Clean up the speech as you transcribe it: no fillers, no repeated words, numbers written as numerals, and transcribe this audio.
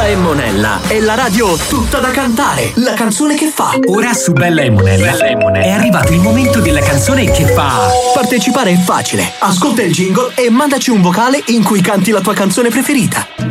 e Monella è la radio tutta da cantare. La canzone che fa. Ora su Bella e Monella è arrivato il momento della canzone che fa. Partecipare è facile. Ascolta il jingle e mandaci un vocale in cui canti la tua canzone preferita.